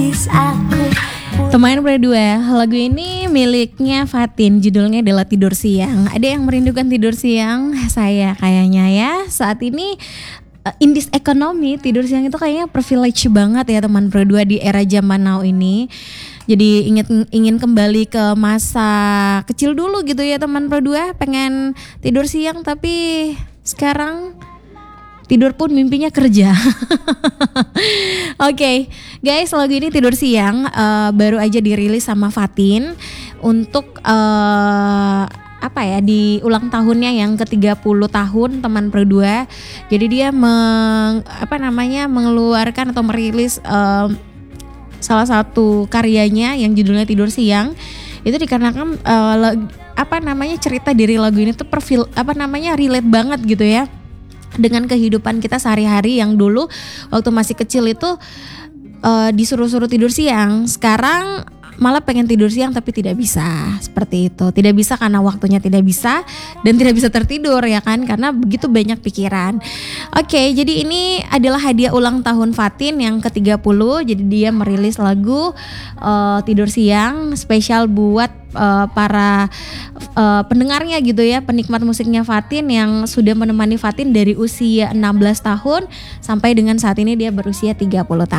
Teman berdua, lagu ini miliknya Fatin, judulnya adalah Tidur Siang. Ada yang merindukan tidur siang? Saya kayaknya ya. Saat ini in this economy, tidur siang itu kayaknya privilege banget ya teman berdua di era zaman now ini. Jadi ingin kembali ke masa kecil dulu gitu ya teman berdua, pengen tidur siang tapi sekarang tidur pun mimpinya kerja. Oke, guys, lagu ini Tidur Siang baru aja dirilis sama Fatin untuk di ulang tahunnya yang ke-30 tahun teman berdua. Jadi dia mengeluarkan atau merilis salah satu karyanya yang judulnya Tidur Siang. Itu dikarenakan cerita dari lagu ini tuh relate banget gitu ya dengan kehidupan kita sehari-hari yang dulu waktu masih kecil itu disuruh-suruh tidur siang. Sekarang malah pengen tidur siang tapi tidak bisa, seperti itu. Tidak bisa karena waktunya tidak bisa dan tidak bisa tertidur ya kan, karena begitu banyak pikiran. Oke, jadi ini adalah hadiah ulang tahun Fatin yang ke-30. Jadi dia merilis lagu Tidur Siang spesial buat para pendengarnya gitu ya, penikmat musiknya Fatin yang sudah menemani Fatin dari usia 16 tahun sampai dengan saat ini dia berusia 30 tahun.